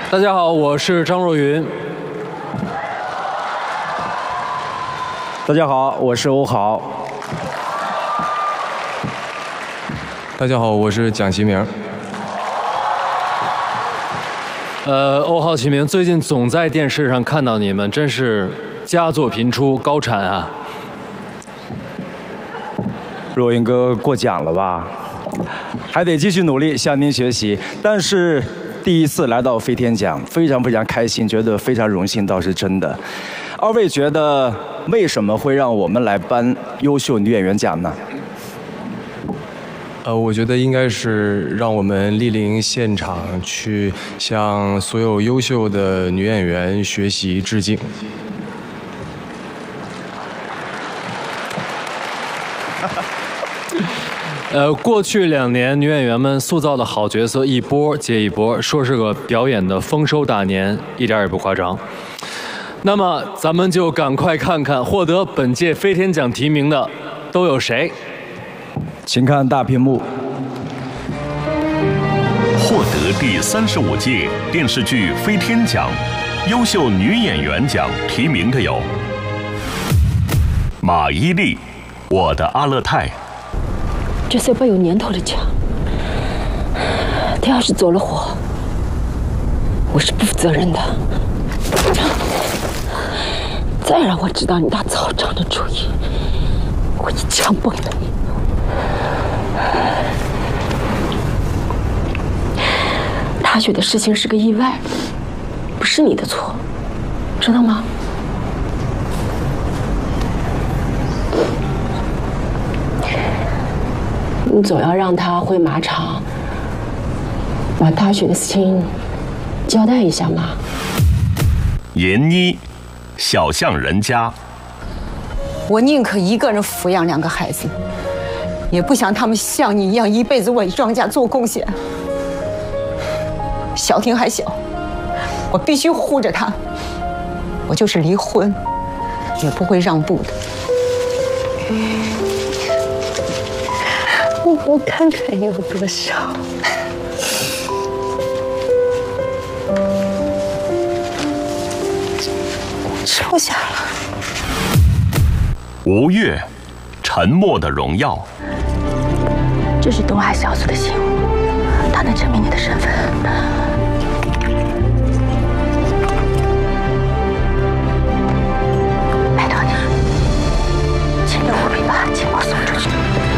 大家好，我是张若昀。 大家好，我是欧豪。 大家好，我是蒋奇明。 欧豪、齐明，最近总在电视上看到你们，真是佳作频出，高产啊！ 若昀哥过奖了吧？还得继续努力向您学习。但是第一次来到飞天奖，非常开心，觉得非常荣幸，倒是真的。二位觉得为什么会让我们来颁优秀女演员奖呢？ 我觉得应该是让我们莅临现场，去向所有优秀的女演员学习致敬。 过去2年，女演员们塑造的好角色一波接一波，说是个表演的丰收大年，一点也不夸张。那么，咱们就赶快看看获得本届飞天奖提名的都有谁。 请看大屏幕。 获得第35届电视剧飞天奖优秀女演员奖提名的有马伊琍，《我的阿勒泰》。 这算把有年头的奖，他要是走了火，我是不负责任的。再让我知道你打曹彰的主意，我一枪崩了你。大学的事情是个意外，不是你的错，知道吗？你总要让他回马场，把大学的事情交代一下嘛。 闫妮，小巷人家。 我宁可一个人抚养2个孩子，也不想他们像你一样一辈子为庄家做贡献。小婷还小，我必须护着她。我就是离婚，也不会让步的。 我看看有多少。 收下了。 吴越，沉默的荣耀。 这是东海小组的信物，它能证明你的身份。拜托你，请你务必把情报送出去。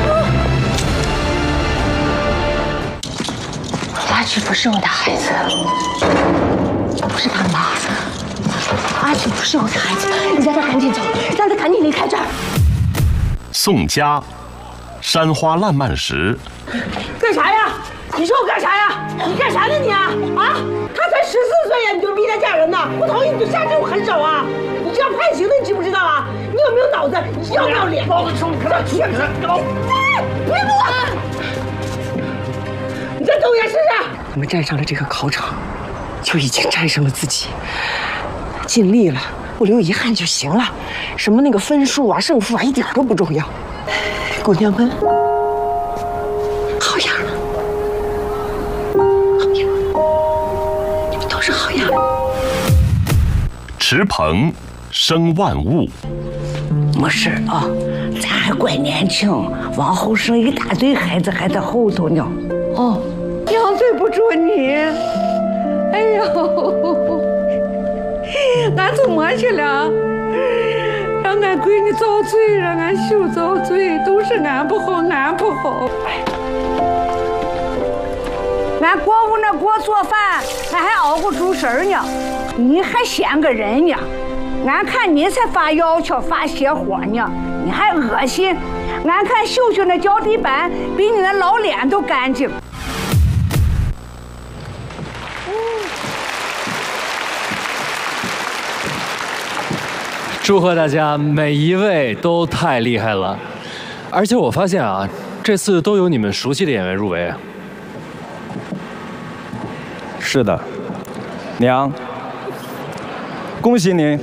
阿芷不是我的孩子，我不是他妈。阿芷不是我的孩子，你让他赶紧走，让他赶紧离开这儿。 宋佳，山花烂漫时。 干啥呀？你说我干啥呀？你干啥呢你啊？啊！他才14岁呀，你就逼他嫁人呢？不同意你就下这种狠手啊！你这样判刑的，你知不知道啊？你有没有脑子？你要不要脸？我跟你说，你看他去，别摸！你再动一下试试。 我们站上了这个考场，就已经战胜了自己，尽力了，不留遗憾就行了。什么那个分数啊、胜负啊，一点都不重要。姑娘们，好样的，好样的，你们都是好样的。 池鹏，生万物。 没事啊，咱还怪年轻，往后生一大堆孩子还在后头呢。哦， 娘对不住你。哎呦，俺怎么去了？让俺闺女遭罪，让俺媳遭罪，都是俺不好，俺不好。 俺国务那锅做饭，俺还熬过猪食呢，你还嫌个人呢？俺看你才发要求发邪火呢，你还恶心。俺看秀秀那脚底板比你那老脸都干净。 祝贺大家，每一位都太厉害了！而且我发现啊，这次都有你们熟悉的演员入围。 是的，娘，恭喜您，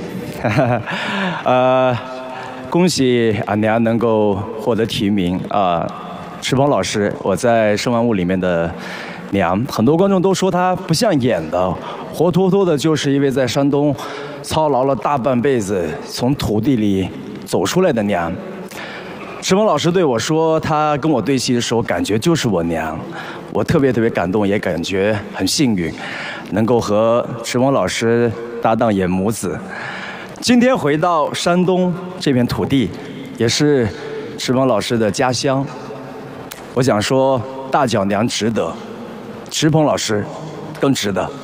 恭喜俺娘能够获得提名啊！池鹏老师，我在《生万物》里面的娘。很多观众都说她不像演的，活脱脱的就是一位在山东操劳了大半辈子，从土地里走出来的娘。池峰老师对我说，他跟我对戏的时候，感觉就是我娘。我特别感动，也感觉很幸运，能够和池峰老师搭档演母子。今天回到山东这片土地，也是池峰老师的家乡。我想说，大脚娘值得，池峰老师更值得。